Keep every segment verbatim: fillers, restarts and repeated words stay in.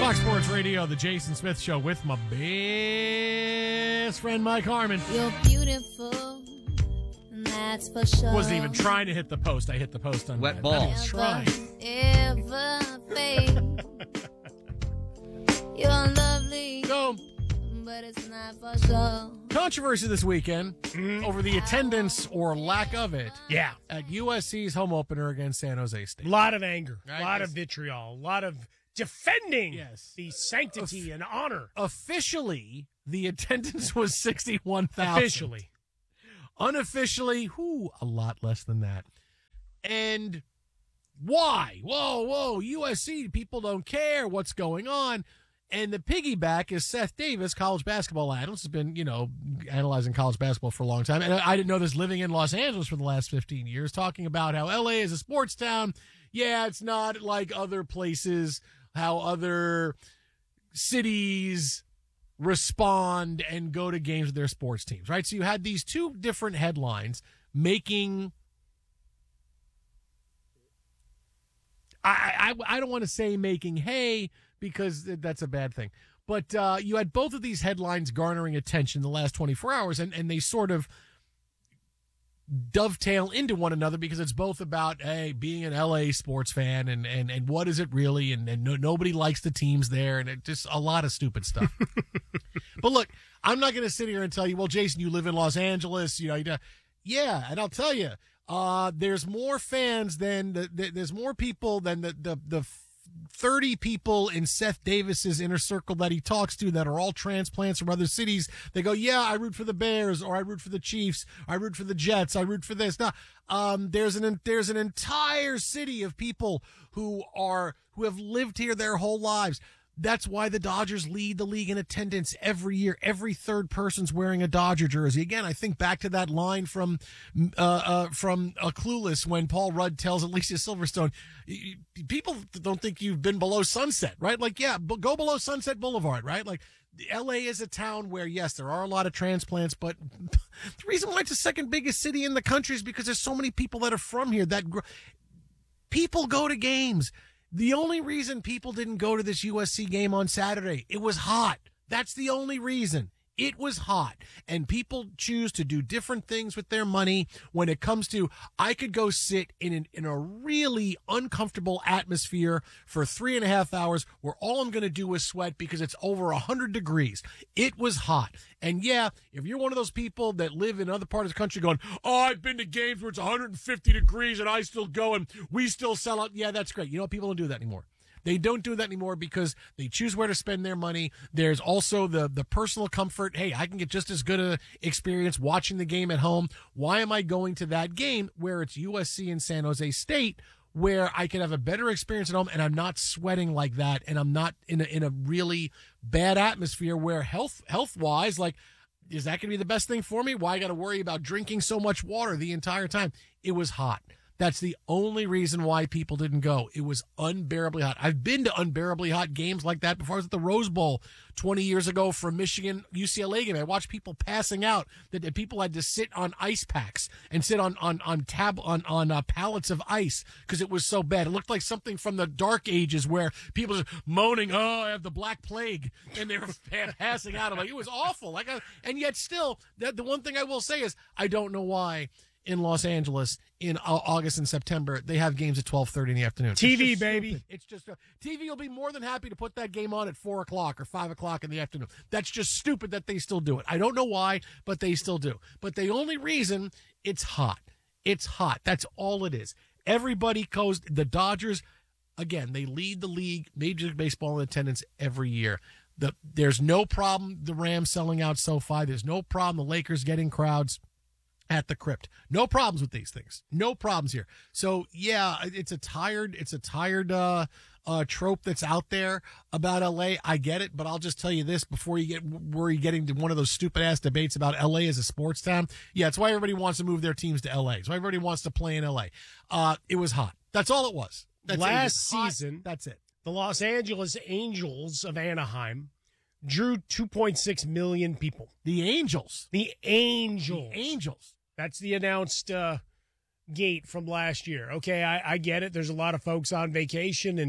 Fox Sports Radio, the Jason Smith Show with my best friend Mike Harmon. You're beautiful, that's for sure. Wasn't even trying to hit the post. I hit the post on Wet that. balls. I was trying. Ever fade. You're lovely, So, but it's not for sure. controversy this weekend over the attendance or lack of it Yeah. at U S C's home opener against San Jose State. A lot of anger, a Right, lot yes. of vitriol, a lot of defending Yes. the sanctity and honor. Officially, the attendance was sixty-one thousand. Officially. Unofficially, whoo, a lot less than that. And why? Whoa, whoa, U S C, people don't care what's going on. And the piggyback is Seth Davis, college basketball analyst, has been, you know, analyzing college basketball for a long time. And I, I didn't know this, living in Los Angeles for the last fifteen years, talking about how L A is a sports town. Yeah, it's not like other places, how other cities respond and go to games with their sports teams, right? So you had these two different headlines making, I, I, I don't want to say making hay because that's a bad thing, but uh, you had both of these headlines garnering attention the last twenty-four hours, and, and they sort of dovetail into one another because it's both about, hey, being an L A sports fan and, and, and what is it really, and, and no, nobody likes the teams there, and it just a lot of stupid stuff. But look, I'm not going to sit here and tell you, well, Jason, you live in Los Angeles, you know, you know yeah, and I'll tell you, uh, there's more fans than the, the, there's more people than the the the thirty people in Seth Davis's inner circle that he talks to that are all transplants from other cities. They go, yeah, I root for the Bears, or I root for the Chiefs, I root for the Jets, I root for this. Now, um, there's an there's an entire city of people who are who have lived here their whole lives. That's why the Dodgers lead the league in attendance every year. Every third person's wearing a Dodger jersey. Again, I think back to that line from uh, uh, from uh, Clueless when Paul Rudd tells Alicia Silverstone, people don't think you've been below Sunset, right? Like, yeah, but go below Sunset Boulevard, right? Like, L A is a town where, yes, there are a lot of transplants, but the reason why it's the second biggest city in the country is because there's so many people that are from here. That gr- people go to games. The only reason people didn't go to this U S C game on Saturday, it was hot. That's the only reason. It was hot. And people choose to do different things with their money when it comes to, I could go sit in an, in a really uncomfortable atmosphere for three and a half hours where all I'm going to do is sweat because it's over a hundred degrees. It was hot. And yeah, if you're one of those people that live in other parts of the country going, oh, I've been to games where it's one hundred fifty degrees and I still go and we still sell out. Yeah, that's great. You know, people don't do that anymore. They don't do that anymore because they choose where to spend their money. There's also the the personal comfort. Hey, I can get just as good a experience watching the game at home. Why am I going to that game where it's U S C and San Jose State, where I can have a better experience at home and I'm not sweating like that and I'm not in a, in a really bad atmosphere where health health wise, like, is that going to be the best thing for me? Why I got to worry about drinking so much water the entire time? It was hot. That's the only reason why people didn't go. It was unbearably hot. I've been to unbearably hot games like that before. I was at the Rose Bowl twenty years ago for Michigan U C L A game. I watched people passing out. That, that people had to sit on ice packs and sit on on on tab on on uh, pallets of ice because it was so bad. It looked like something from the Dark Ages where people are moaning, "Oh, I have the Black Plague," and they were passing out. I'm like, it was awful. Like, I, and yet still, that the one thing I will say is I don't know why in Los Angeles in August and September they have games at twelve thirty in the afternoon. T V, it's baby. Stupid. It's just uh, T V will be more than happy to put that game on at four o'clock or five o'clock in the afternoon. That's just stupid that they still do it. I don't know why, but they still do. But the only reason, it's hot. It's hot. That's all it is. Everybody goes. The Dodgers, again, they lead the league, Major League Baseball in attendance every year. The, there's no problem the Rams selling out SoFi. There's no problem the Lakers getting crowds at the Crypt. No problems with these things. No problems here. So yeah, it's a tired, it's a tired, uh, uh, trope that's out there about L A. I get it, but I'll just tell you this before you get worry getting to one of those stupid ass debates about L A as a sports town. Yeah, it's why everybody wants to move their teams to L A. It's why everybody wants to play in L A. Uh, it was hot. That's all it was. That's Last it. It was hot. season, That's it. the Los Angeles Angels of Anaheim drew two point six million people. The Angels. The Angels. The Angels. That's the announced uh, gate from last year. Okay, I, I get it. There's a lot of folks on vacation, and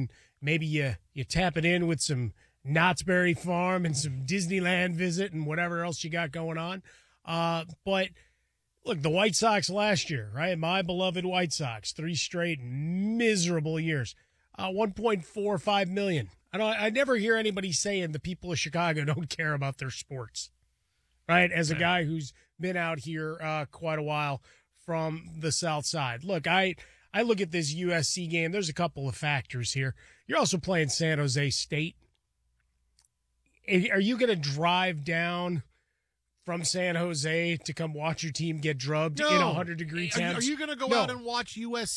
Maybe you, you tap it in with some Knott's Berry Farm and some Disneyland visit and whatever else you got going on. Uh, but look, the White Sox last year, right? My beloved White Sox, three straight miserable years, uh, one point four five million. I don't. I never hear anybody saying the people of Chicago don't care about their sports, right? As a guy who's been out here uh, quite a while from the South Side, look, I I look at this U S C game. There's a couple of factors here. You're also playing San Jose State. Are you going to drive down from San Jose to come watch your team get drubbed No. in one hundred degree Are you, temps? are you going to go No. out and watch U S